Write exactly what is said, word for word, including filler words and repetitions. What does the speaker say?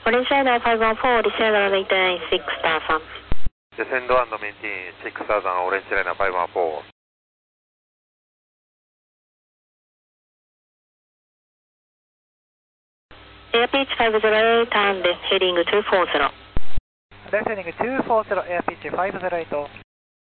Orange Radar five one four, Descend maintain six thousand. Descend and maintain six thousand, Orange Radar five one four. Air pitch five zero eight and heading two four zero. Descending two four zero, air pitch five zero eight.